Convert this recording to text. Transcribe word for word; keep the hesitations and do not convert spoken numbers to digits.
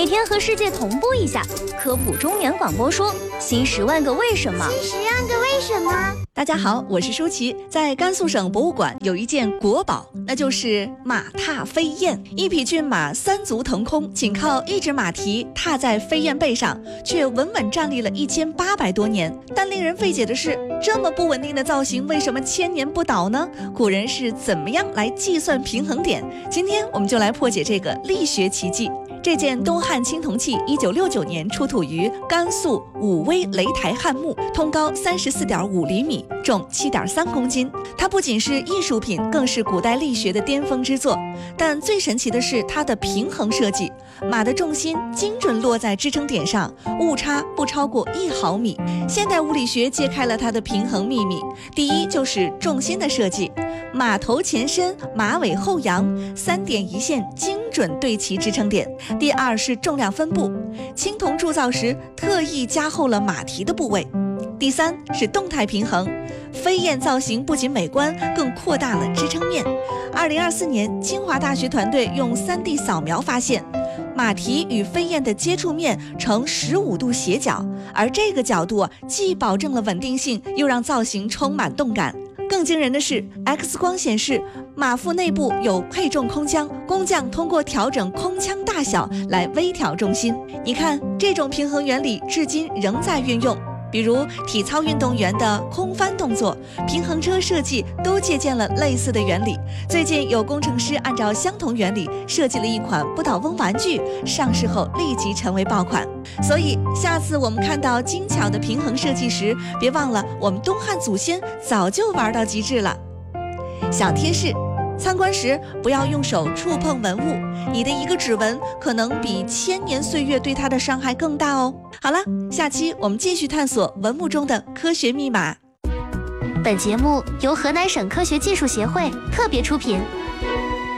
天和世界同步一下，科普中原广播说新十万个为什么。 新十万个为什么。 大家好，我是舒淇。在甘肃省博物馆有一件国宝，那就是马踏飞燕。一匹骏马三足腾空，仅靠一只马蹄踏在飞燕背上，却稳稳站立了一千八百多年。但令人费解的是，这么不稳定的造型，为什么千年不倒呢？古人是怎么样来计算平衡点？今天我们就来破解这个力学奇迹。这件东汉青铜器一九六九年出土于甘肃武威雷台汉墓，通高三十四点五厘米，重七点三公斤。它不仅是艺术品，更是古代力学的巅峰之作。但最神奇的是它的平衡设计，马的重心精准落在支撑点上，误差不超过一毫米。现代物理学揭开了它的平衡秘密。第一就是重心的设计，马头前伸，马尾后扬，三点一线精准对齐支撑点。第二是重量分布，青铜铸造时特意加厚了马蹄的部位。第三是动态平衡，飞燕造型不仅美观，更扩大了支撑面。二零二四年，清华大学团队用 三 D 扫描发现，马蹄与飞燕的接触面呈十五度斜角，而这个角度既保证了稳定性，又让造型充满动感。更惊人的是 ，X 光显示马腹内部有配重空腔，工匠通过调整空腔大小来微调重心。你看，这种平衡原理至今仍在运用。比如体操运动员的空翻动作，平衡车设计都借鉴了类似的原理。最近有工程师按照相同原理设计了一款不倒翁玩具，上市后立即成为爆款。所以下次我们看到精巧的平衡设计时，别忘了我们东汉祖先早就玩到极致了。小贴士，参观时不要用手触碰文物，你的一个指纹可能比千年岁月对它的伤害更大哦。好了，下期我们继续探索文物中的科学密码。 本节目由河南省科学技术协会特别出品。